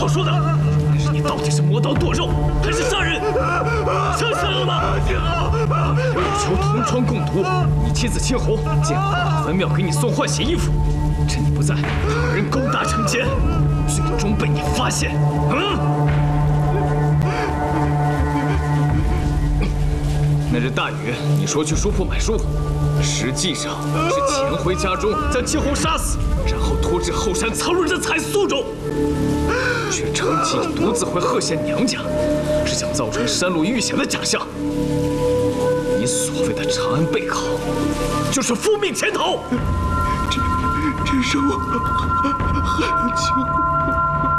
好说的。但是你到底是磨刀剁肉，还是杀人？想起来了吗？我有求同窗共读，你妻子青红见我到坟庙给你送换洗衣服，趁你不在，两人勾搭成奸，最终被你发现。那日大雨，你说去书铺买书，实际上是潜回家中将青红杀死，然后拖至后山藏入这彩素中，却称其你独自回贺县娘家，是想造成山路遇险的假象。你所谓的长安备考，就是负命潜逃。 这是我很久。